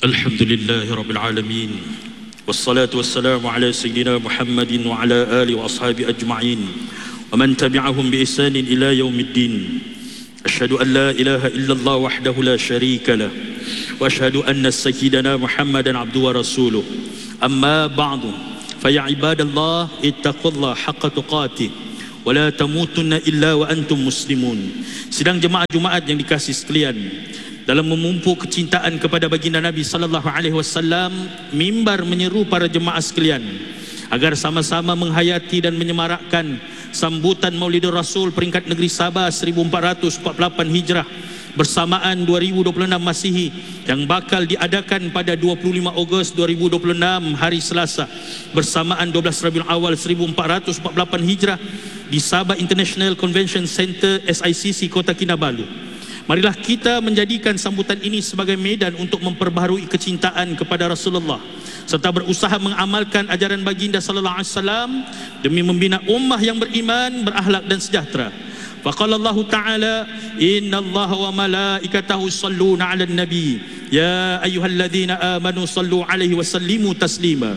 Alhamdulillahi Rabbil Alamin. Wassalatu wassalamu ala Sayyidina Muhammadin wa ala alihi wa ashabi ajma'in wa man tabi'ahum bi ihsanin ila yaumiddin. Asyhadu an la ilaha illallah wahdahu la syarika lah wa asyhadu anna sayyidana Muhammadan abduhu wa rasuluh. Amma ba'du, fa ya ibadallah ittaqullaha haqqa tuqatih wa la tamutunna illa wa antum muslimun. Sidang jemaah Jumaat yang dikasihi sekalian, dalam memupuk kecintaan kepada baginda Nabi sallallahu alaihi wasallam, mimbar menyeru para jemaah sekalian agar sama-sama menghayati dan menyemarakkan sambutan Maulidur Rasul peringkat negeri Sabah 1448 Hijrah bersamaan 2026 Masihi yang bakal diadakan pada 25 Ogos 2026 hari Selasa bersamaan 12 Rabiul Awal 1448 Hijrah di Sabah International Convention Center SICC Kota Kinabalu. Marilah kita menjadikan sambutan ini sebagai medan untuk memperbaharui kecintaan kepada Rasulullah serta berusaha mengamalkan ajaran baginda sallallahu alaihi wasallam demi membina ummah yang beriman, berakhlak dan sejahtera. Faqala Allah Ta'ala, innallaha wa malaikatahu yusalluna 'alan nabi ya ayyuhalladzina amanu sallu 'alaihi wa sallimu taslima.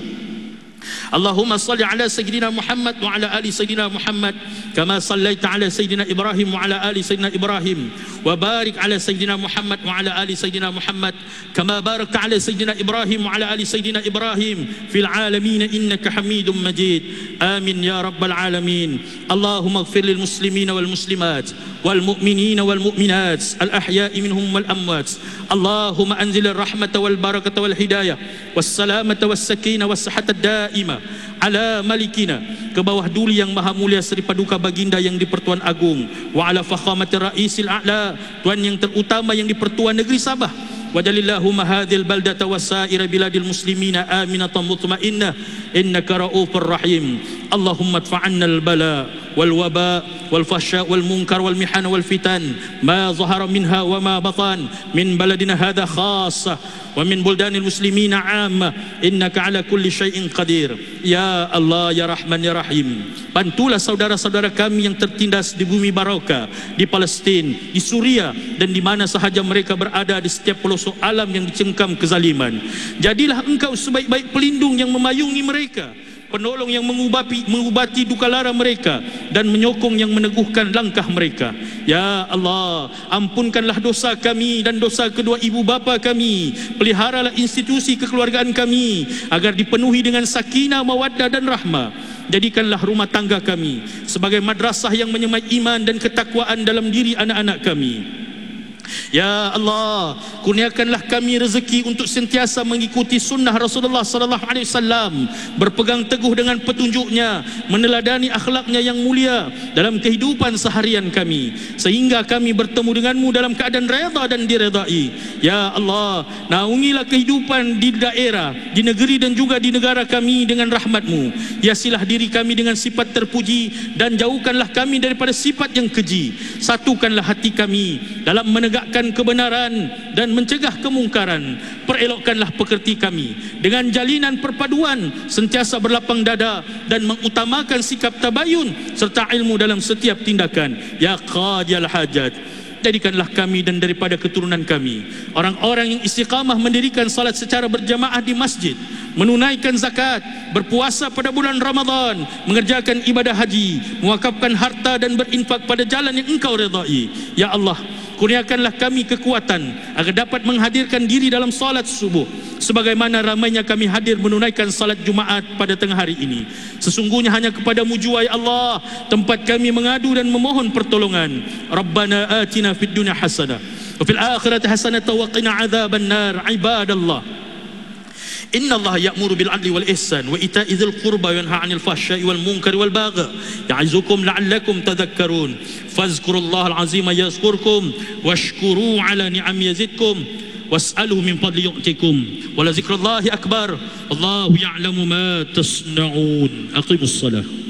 Allahumma salli ala Sayyidina Muhammad wa ala ali Sayyidina Muhammad kama sallaita ala Sayyidina Ibrahim wa ala ali Sayyidina Ibrahim wa barik ala Sayyidina Muhammad wa ala ali Sayyidina Muhammad kama barakta ala Sayyidina Ibrahim wa ala ali Sayyidina Ibrahim fil alamin innaka Hamidum Majid. Amin ya rabbal alamin. Allahumma ighfir lil muslimina wal muslimat wal mu'minina wal mu'minat al ahya'i minhum wal amwat. Allahumma anzil ar rahmata wal barakata wal hidayah was salamata was sakinah was sihhata daimah ala malikina, ke bawah duli yang maha mulia Seri Paduka Baginda yang di-Pertuan Agung, wa ala fakhamati raisil a'la, tuan yang terutama yang di-Pertuan Negeri Sabah. Wajalillahumma hadhil baldata wasaira biladil muslimina aminatan mutmainnah innaka raufur rahim. Allahumma adfa'anna al-bala wal waba wal fahsya wal munkar wal mihana wal fitan ma zahara minha wa ma batan min baladina hadha khassah wa min buldanil muslimina 'amma innaka ala kulli syai'in qadir. Ya Allah ya Rahman ya Rahim, bantulah saudara-saudara kami yang tertindas di bumi Barokah, di Palestin, di Suria dan di mana sahaja mereka berada di setiap pelosok alam yang dicengkam kezaliman. Jadilah engkau sebaik-baik pelindung yang memayungi mereka, penolong yang mengubati duka lara mereka dan menyokong yang meneguhkan langkah mereka. Ya Allah, ampunkanlah dosa kami dan dosa kedua ibu bapa kami. Peliharalah institusi kekeluargaan kami agar dipenuhi dengan sakinah, mawaddah dan rahmah. Jadikanlah rumah tangga kami sebagai madrasah yang menyemai iman dan ketakwaan dalam diri anak-anak kami. Ya Allah, kurniakanlah kami rezeki untuk sentiasa mengikuti sunnah Rasulullah sallallahu alaihi wasallam, berpegang teguh dengan petunjuknya, meneladani akhlaknya yang mulia dalam kehidupan seharian kami, sehingga kami bertemu denganmu dalam keadaan redha dan diredai. Ya Allah, naungilah kehidupan di daerah, di negeri dan juga di negara kami dengan rahmatmu. Hiasilah diri kami dengan sifat terpuji dan jauhkanlah kami daripada sifat yang keji. Satukanlah hati kami dalam menegakkan kebenaran dan mencegah kemungkaran. Perelokkanlah pekerti kami dengan jalinan perpaduan, sentiasa berlapang dada dan mengutamakan sikap tabayun serta ilmu dalam setiap tindakan. Ya qadiyal hajat, jadikanlah kami dan daripada keturunan kami orang-orang yang istiqamah mendirikan salat secara berjamaah di masjid, menunaikan zakat, berpuasa pada bulan Ramadan, mengerjakan ibadah haji, mewakafkan harta dan berinfak pada jalan yang engkau redai. Ya Allah, kurniakanlah kami kekuatan agar dapat menghadirkan diri dalam salat subuh sebagaimana ramainya kami hadir menunaikan salat Jumaat pada tengah hari ini. Sesungguhnya hanya kepadamu jua ya Allah tempat kami mengadu dan memohon pertolongan. Rabbana atina fid dunya hasanah wa fil akhirati hasanah wa qina adzaban nar. Ibadallah, Inna Allah ya'muru bil adli wal ihsan wa ita'i dzil qurba wa yanha 'anil fahsya'i wal munkari wal baghi ya'izukum la'allakum tadhakkarun. Fazkurullahal azima yazkurkum washkuru 'ala ni'ami yazidkum was'aluhu min fadli yu'tikum wa la zikrullahi akbar. Allahu ya'lamu ma tasna'un. Aqimus shalah.